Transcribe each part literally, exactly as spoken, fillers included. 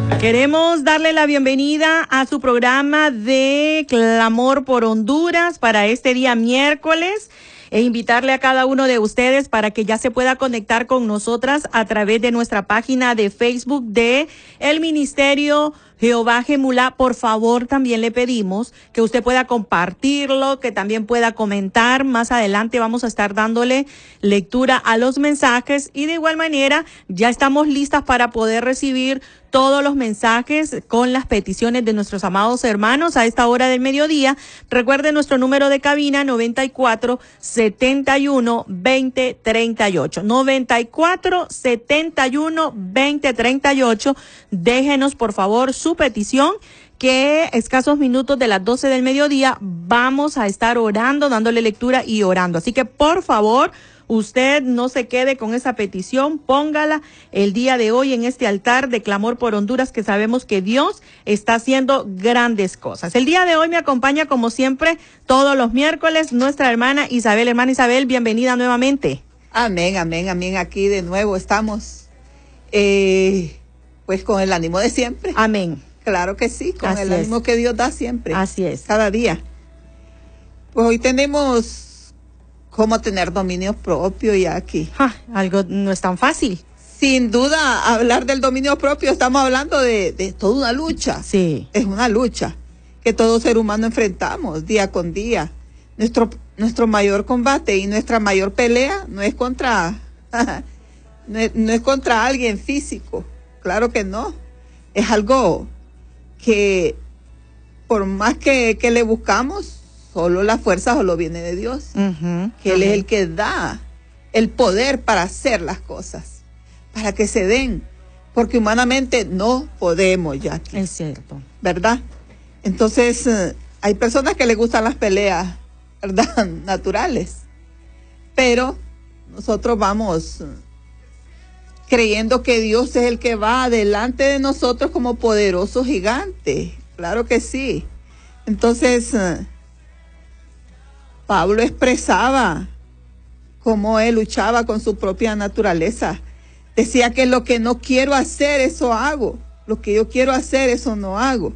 Queremos darle la bienvenida a su programa de Clamor por Honduras para este día miércoles e invitarle a cada uno de ustedes para que ya se pueda conectar con nosotras a través de nuestra página de Facebook de el Ministerio Jehová Gemulá. Por favor, también le pedimos que usted pueda compartirlo, que también pueda comentar. Más adelante vamos a estar dándole lectura a los mensajes y de igual manera ya estamos listas para poder recibir todos los mensajes con las peticiones de nuestros amados hermanos a esta hora del mediodía. Recuerde nuestro número de cabina noventa y cuatro, setenta y uno, veinte, treinta y ocho. noventa y cuatro, setenta y uno, veinte, treinta y ocho. Déjenos por favor su petición, que escasos minutos de las doce del mediodía vamos a estar orando, dándole lectura y orando. Así que por favor, usted no se quede con esa petición, póngala el día de hoy en este altar de clamor por Honduras, que sabemos que Dios está haciendo grandes cosas. El día de hoy me acompaña, como siempre, todos los miércoles, nuestra hermana Isabel. Hermana Isabel, bienvenida nuevamente. Amén, amén, amén. Aquí de nuevo estamos, eh, pues con el ánimo de siempre. Amén. Claro que sí, con Así el es. ánimo que Dios da siempre. Así es. Cada día. Pues hoy tenemos cómo tener dominio propio ya aquí. Ja, algo no es tan fácil. Sin duda, hablar del dominio propio, estamos hablando de, de toda una lucha. Sí. Es una lucha que todo ser humano enfrentamos día con día. Nuestro, nuestro mayor combate y nuestra mayor pelea no es contra, no es, no es contra alguien físico. Claro que no. Es algo que por más que, que le buscamos, solo la fuerza solo viene de Dios, Uh-huh. que Él Amén. es el que da el poder para hacer las cosas, para que se den, porque humanamente no podemos ya, Es cierto. ¿verdad? Entonces, eh, hay personas que les gustan las peleas, ¿verdad? Naturales, pero nosotros vamos eh, creyendo que Dios es el que va adelante de nosotros como poderoso gigante. Claro que sí. Entonces, eh, Pablo expresaba cómo él luchaba con su propia naturaleza. Decía que lo que no quiero hacer, eso hago. Lo que yo quiero hacer, eso no hago.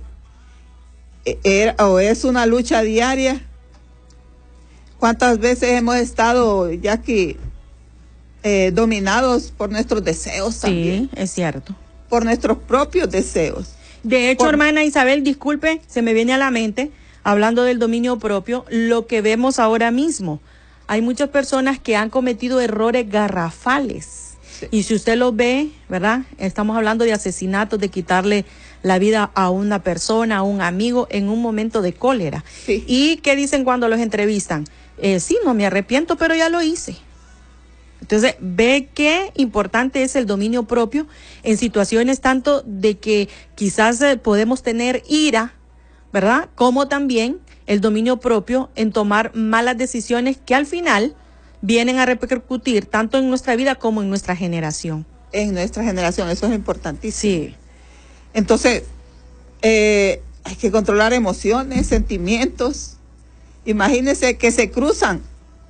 Era, o es una lucha diaria. ¿Cuántas veces hemos estado, ya que eh, dominados por nuestros deseos también? Sí, es cierto. Por nuestros propios deseos. De hecho, Por- hermana Isabel, disculpe, se me viene a la mente, hablando del dominio propio, lo que vemos ahora mismo. Hay muchas personas que han cometido errores garrafales. Sí. Y si usted lo ve, ¿verdad? Estamos hablando de asesinatos, de quitarle la vida a una persona, a un amigo, en un momento de cólera. Sí. ¿Y qué dicen cuando los entrevistan? Eh, sí, no me arrepiento, pero ya lo hice. Entonces, ve qué importante es el dominio propio en situaciones tanto de que quizás eh, podemos tener ira, ¿verdad? Como también el dominio propio en tomar malas decisiones que al final vienen a repercutir tanto en nuestra vida como en nuestra generación. En nuestra generación, eso es importantísimo. Sí, Entonces, eh, hay que controlar emociones, sentimientos. Imagínense que se cruzan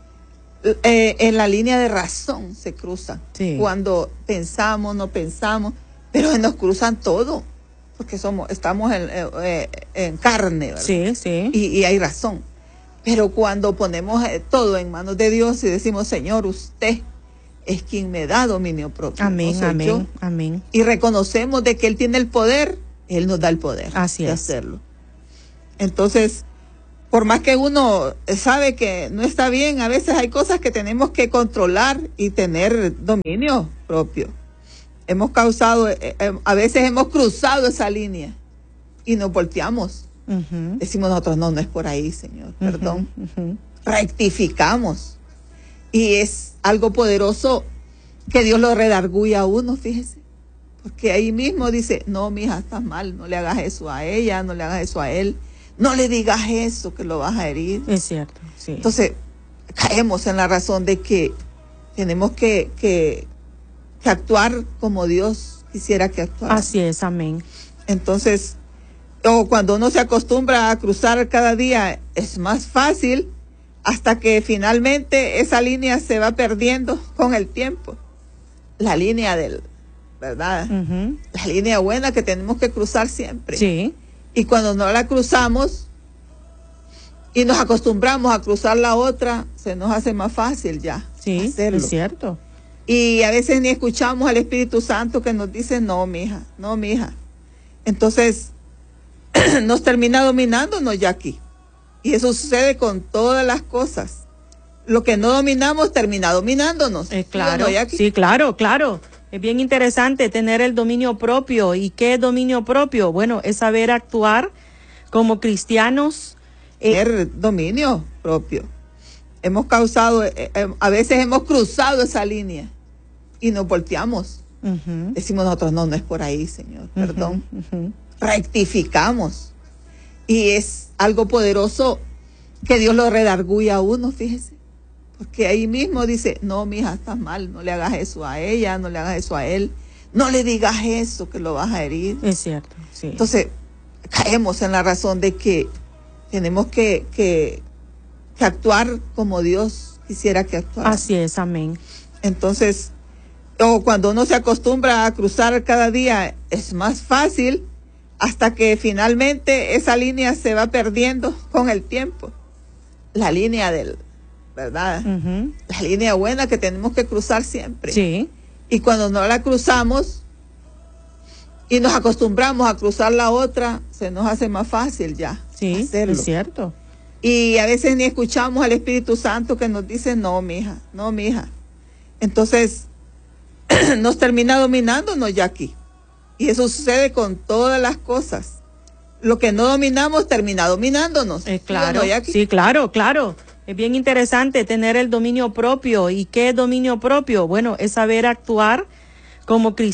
eh, en la línea de razón, se cruzan. Sí. Cuando pensamos, no pensamos, pero nos cruzan todo, porque somos, estamos en, eh, en carne, ¿verdad? sí, sí. Y, y hay razón. Pero cuando ponemos eh, todo en manos de Dios y decimos, Señor, usted es quien me da dominio propio. Amén, no soy amén, yo. amén. Y reconocemos de que Él tiene el poder, Él nos da el poder Así de es. hacerlo. Entonces, por más que uno sabe que no está bien, a veces hay cosas que tenemos que controlar y tener dominio propio. Hemos causado, eh, eh, a veces hemos cruzado esa línea y nos volteamos. Uh-huh. Decimos nosotros, no, no es por ahí, Señor, perdón. Uh-huh, uh-huh. Rectificamos. Y es algo poderoso que Dios lo redarguye a uno, fíjese. Porque ahí mismo dice, no, mija, estás mal, no le hagas eso a ella, no le hagas eso a él, no le digas eso que lo vas a herir. Es cierto, sí. Entonces, caemos en la razón de que tenemos que, que, que actuar como Dios quisiera que actuara. Así es, amén. Entonces, o cuando uno se acostumbra a cruzar cada día, es más fácil hasta que finalmente esa línea se va perdiendo con el tiempo. La línea del, ¿verdad? Uh-huh. La línea buena que tenemos que cruzar siempre. Sí. Y cuando no la cruzamos y nos acostumbramos a cruzar la otra, se nos hace más fácil ya Sí, hacerlo. es cierto. Y a veces ni escuchamos al Espíritu Santo que nos dice, no, mija, no, mija. Entonces, nos termina dominándonos ya aquí. Y eso sucede con todas las cosas. Lo que no dominamos termina dominándonos. Eh, claro, ¿Sí, o no, Jackie? sí, claro, claro. Es bien interesante tener el dominio propio. ¿Y qué es dominio propio? Bueno, es saber actuar como cristianos. Eh, Tener dominio propio. Hemos causado, eh, eh, a veces hemos cruzado esa línea y nos volteamos. uh-huh, Decimos nosotros, no, no es por ahí, Señor, perdón. uh-huh, uh-huh. Rectificamos. Y es algo poderoso que Dios lo redarguye a uno, fíjese. Porque ahí mismo dice, no, mija, estás mal, no le hagas eso a ella, no le hagas eso a él, no le digas eso que lo vas a herir. Es cierto, sí. Entonces, caemos en la razón de que tenemos que, que, que actuar como Dios quisiera que actuara. Así es, amén. Entonces, o cuando uno se acostumbra a cruzar cada día, es más fácil hasta que finalmente esa línea se va perdiendo con el tiempo. La línea del, ¿verdad? Uh-huh. La línea buena que tenemos que cruzar siempre. Sí. Y cuando no la cruzamos y nos acostumbramos a cruzar la otra, se nos hace más fácil ya Sí, hacerlo. es cierto. Y a veces ni escuchamos al Espíritu Santo que nos dice, no, mija, no, mija. Entonces, nos termina dominándonos ya aquí. Y eso sucede con todas las cosas. Lo que no dominamos termina dominándonos. Eh, claro, ¿Sí, o no, sí, claro, claro. Es bien interesante tener el dominio propio. ¿Y qué es dominio propio? Bueno, es saber actuar como cristianos.